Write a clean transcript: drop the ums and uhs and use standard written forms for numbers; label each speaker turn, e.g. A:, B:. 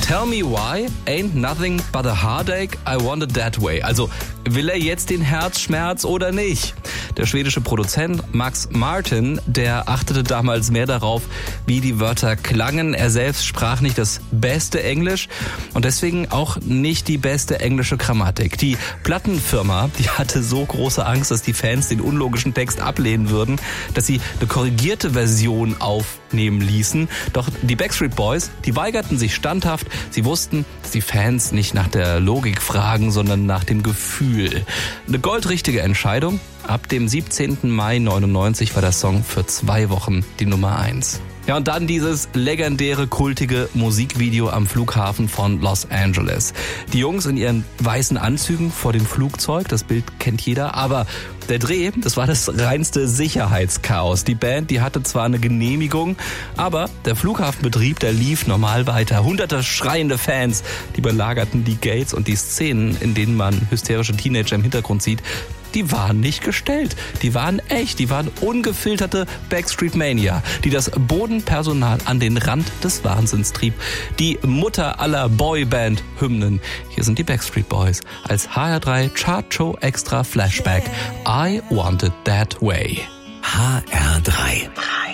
A: Tell me why, ain't nothing but a heartache, I want it that way. Also, will er jetzt den Herzschmerz oder nicht? Der schwedische Produzent Max Martin, der achtete damals mehr darauf, wie die Wörter klangen. Er selbst sprach nicht das beste Englisch und deswegen auch nicht die beste englische Grammatik. Die Plattenfirma, die hatte so große Angst, dass die Fans den unlogischen Text ablehnen würden, dass sie eine korrigierte Version aufnehmen ließen. Doch die Backstreet Boys, die weigerten sich standhaft. Sie wussten, dass die Fans nicht nach der Logik fragen, sondern nach dem Gefühl. Eine goldrichtige Entscheidung. Ab dem 17. Mai 99 war der Song für 2 Wochen die Nummer 1. Ja, und dann dieses legendäre, kultige Musikvideo am Flughafen von Los Angeles. Die Jungs in ihren weißen Anzügen vor dem Flugzeug, das Bild kennt jeder, aber der Dreh, das war das reinste Sicherheitschaos. Die Band, die hatte zwar eine Genehmigung, aber der Flughafenbetrieb, der lief normal weiter. Hunderte schreiende Fans, die belagerten die Gates und die Szenen, in denen man hysterische Teenager im Hintergrund sieht, die waren nicht gestellt. Die waren echt. Die waren ungefilterte Backstreet Mania, die das Bodenpersonal an den Rand des Wahnsinns trieb. Die Mutter aller Boyband-Hymnen. Hier sind die Backstreet Boys als HR3 Chartshow Extra Flashback. I Want It That Way.
B: HR3.